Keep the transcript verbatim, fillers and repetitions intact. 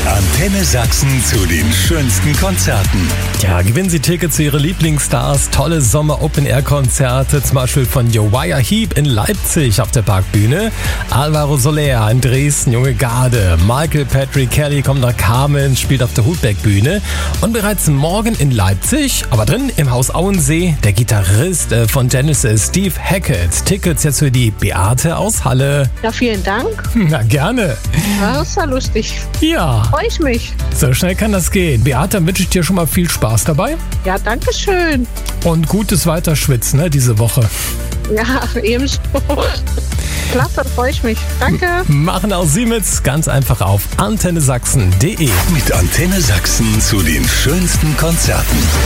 Antenne Sachsen zu den schönsten Konzerten. Ja, gewinnen Sie Tickets zu Ihren Lieblingsstars, tolle Sommer-Open-Air-Konzerte, zum Beispiel von Uriah Heep in Leipzig auf der Parkbühne, Alvaro Soler in Dresden, Junge Garde, Michael Patrick Kelly kommt nach Kamen, spielt auf der Hutbeck-Bühne und bereits morgen in Leipzig, aber drin im Haus Auensee, der Gitarrist von Genesis, Steve Hackett. Tickets jetzt für die Beate aus Halle. Ja, vielen Dank. Na, gerne. Ja, das ist ja lustig. Ja. Freue ich mich. So schnell kann das gehen. Beate, wünsche ich dir schon mal viel Spaß dabei. Ja, danke schön. Und gutes Weiterschwitzen, ne, diese Woche. Ja, ebenso. Klasse, freue ich mich. Danke. Machen auch Sie mit. Ganz einfach auf antenne sachsen punkt de. Mit Antenne Sachsen zu den schönsten Konzerten.